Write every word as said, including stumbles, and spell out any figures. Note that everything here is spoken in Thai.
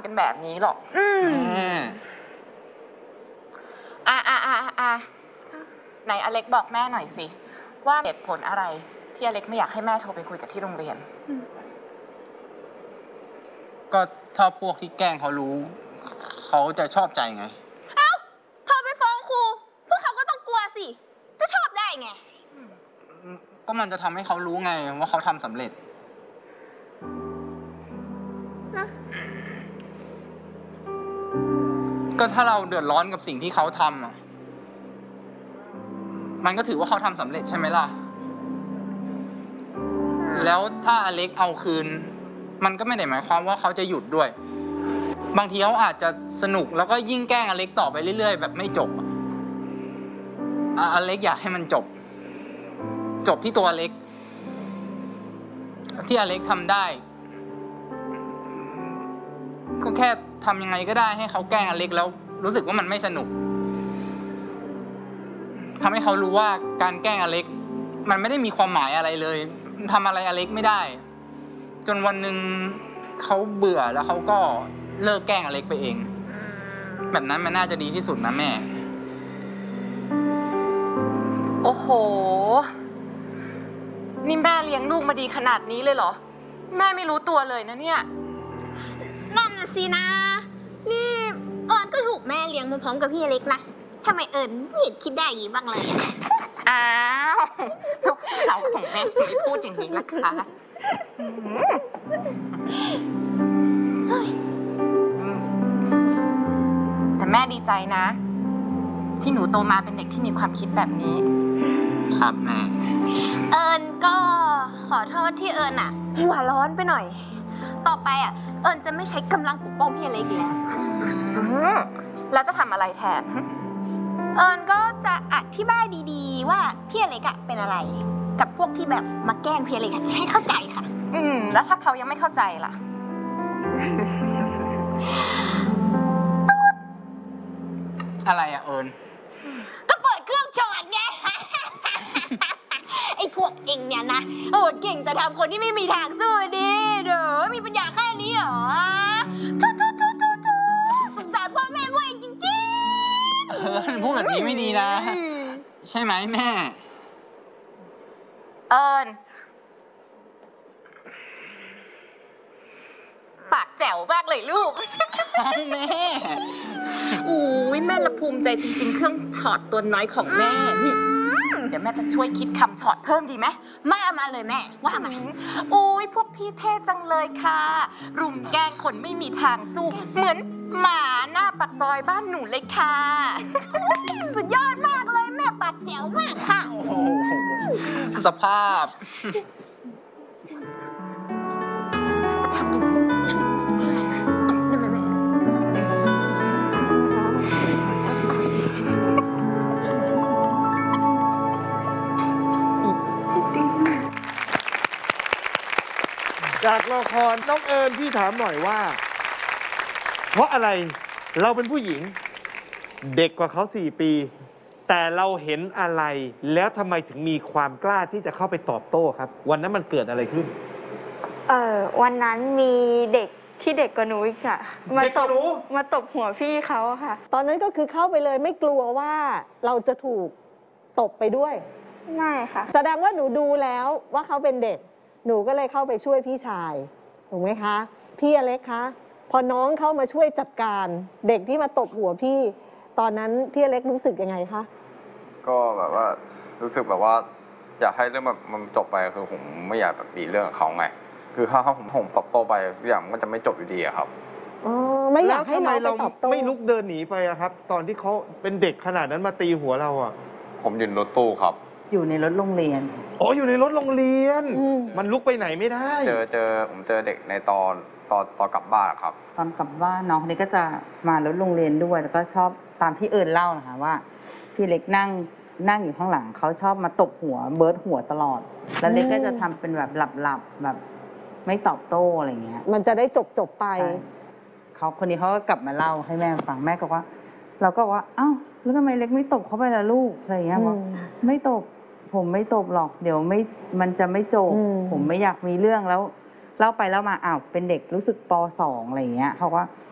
กันแบบนี้หรอกอืมอ่ะอ่ะอ่ะอ่ะไหนอเล็กบอกแม่หน่อยสิว่าเหตุผลอะไรที่อเล็กไม่อยากให้แม่โทรไปคุยกับที่โรงเรียนก็ถ้าพวกที่แกล้งเขารู้เขาจะชอบใจไงเอ้าโทรไปฟ้องครูพวกเขาก็ต้องกลัวสิจะชอบได้ไงก็มันจะทำให้เขารู้ไงว่าเขาทำสำเร็จก็ถ้าเราเดือดร้อนกับสิ่งที่เขาทำอ่ะมันก็ถือว่าเขาทำสำเร็จใช่ไหมล่ะแล้วถ้าอเล็กเอาคืนมันก็ไม่ได้หมายความว่าเขาจะหยุดด้วยบางทีเขาอาจจะสนุกแล้วก็ยิ่งแกล้งอเล็กต่อไปเรื่อยๆแบบไม่จบอ่ะอเล็กอยากให้มันจบจบที่ตัวอเล็กที่อเล็กทำได้ก็แค่ทำยังไงก็ได้ให้เขาแกล้งอเล็กแล้วรู้สึกว่ามันไม่สนุกทำให้เขารู้ว่าการแกล้งอเล็กมันไม่ได้มีความหมายอะไรเลยทำอะไรอเล็กไม่ได้จนวันหนึ่งเขาเบื่อแล้วเขาก็เลิกแกล้งอเล็กไปเองแบบนั้นมันน่าจะดีที่สุดนะแม่โอ้โหนี่แม่เลี้ยงลูกมาดีขนาดนี้เลยเหรอแม่ไม่รู้ตัวเลยนะเนี่ยนั่นน่ะสินะนี่เอิญก็ถูกแม่เลี้ยงมาพร้อมกับพี่อเล็กนะทำไมเอิญไม่เห็นคิดได้อย่างนี้บ้างเลยอ้าวลูกสาวของแม่ทำไมพูดอย่างนี้ล่ะคะแต่แม่ดีใจนะที่หนูโตมาเป็นเด็กที่มีความคิดแบบนี้ครับแม่เอิญก็ขอโทษที่เอิญอ่ะหัวร้อนไปหน่อยต่อไปอ่ะเอิญจะไม่ใช้กำลังปกป้องพี่อเล็กแล้วแล้วจะทำอะไรแทนเอิญก็จะอธิบายดีๆว่าพี่อเล็กอะเป็นอะไรกับพวกที่แบบมาแกล้งพี่อเล็กให้เข้าใจค่ะอืมแล้วถ้าเขายังไม่เข้าใจล่ะอะไรอะเอิญก็เปิดเครื่องช็อตไง ไอ้พวกเองเนี่ยนะโอ้เก่งแต่ทำคนที่ไม่มีทางสู้ดิเด้อมีปัญญาแค่นี้เหรอทุทุทุทุทุสงสารพ่อแม่พวกเองจริงๆเออพูดแบบนี้ไม่ดีนะใช่ไหมแม่เอิญปากแจ๋วมากเลยลูกแม่อู้ยแม่ละภูมิใจจริงๆเครื่องช็อตตัวน้อยของแม่นี่เดี๋ยวแม่จะช่วยคิดคำช็อตเพิ่มดีไหมมามาเลยแม่ว่ามาอุ้ยพวกพี่เท่จังเลยค่ะรุมแกล้งคนไม่มีทางสู้เหมือนหมาหน้าปากซอยบ้านหนูเลยค่ะสุดยอดมากเลยแม่ปากแจ๋วมากค่ะสภาพจากละครน้องเอิญพี่ถามหน่อยว่าเพราะอะไรเราเป็นผู้หญิงเด็กกว่าเขาสี่ปีแต่เราเห็นอะไรแล้วทำไมถึงมีความกล้าที่จะเข้าไปตอบโต้ครับวันนั้นมันเกิดอะไรขึ้นเออวันนั้นมีเด็กที่เด็กกว่าหนูอีกค่ะมาตบมาตบหัวพี่เขาค่ะตอนนั้นก็คือเข้าไปเลยไม่กลัวว่าเราจะถูกตบไปด้วยไม่ค่ะแสดงว่าหนูดูแล้วว่าเขาเป็นเด็กหนูก็เลยเข้าไปช่วยพี่ชายถูกไหมคะพี่อเล็กคะพอน้องเข้ามาช่วยจัดการเด็กที่มาตบหัวพี่ตอนนั้นพี่อเล็กรู้สึกยังไงคะก็แบบว่ารู้สึกแบบว่าอยากให้เรื่องแบบมันจบไปคือผมไม่อยากแบบมีเรื่องกับเขาไงคือถ้าผมผมตอบโต้ไปทุกอย่างมันก็จะไม่จบอยู่ดีครับอ๋อไม่อยากให้น้องไปตอบโต้ไม่ลุกเดินหนีไปอะครับตอนที่เขาเป็นเด็กขนาดนั้นมาตีหัวเราอะผมอยู่ในรถตู้ครับอยู่ในรถโรงเรียนอ๋ออยู่ในรถโรงเรียนมันลุกไปไหนไม่ได้เจอเจอผมเจอเด็กในตอนตอนตอนกลับบ้านครับตอนกลับบ้านน้องคนนี้ก็จะมารถโรงเรียนด้วยแล้วก็ชอบตามที่เอิญเล่านะคะว่าพี่เล็กนั่งนั่งอยู่ข้างหลังเขาชอบมาตบหัวเบิร์ดหัวตลอดแล้วเล็กก็จะทำเป็นแบบหลับๆแบบไม่ตอบโต้อะไรเงี้ยมันจะได้จบจบไปเขาคนนี้เขาก็กลับมาเล่าให้แม่ฟังแม่ก็ว่าเราก็ว่าอ้าวแล้วทำไมเล็กไม่ตบเขาไปล่ะลูกอะไรเงี้ยว่าไม่ตบผมไม่ตบหรอกเดี๋ยวไม่มันจะไม่จบผมไม่อยากมีเรื่องแล้วเล่าไปแล้วมาอ้าวเป็นเด็กรู้สึกป.สอง อะไรเงี้ยเขาว่า